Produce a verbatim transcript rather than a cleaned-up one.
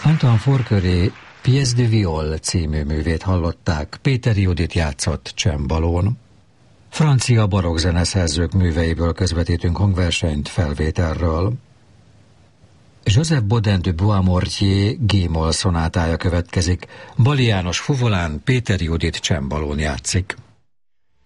Antoine Forqueray Pièce de Viol című művét hallották, Péter Judit játszott csembalón. Francia barokk zeneszerzők műveiből közvetítünk hangversenyt felvételről. Joseph Bodin de Boismortier G-moll szonátája következik, Bali János fuvolán, Péter Judit csembalón játszik.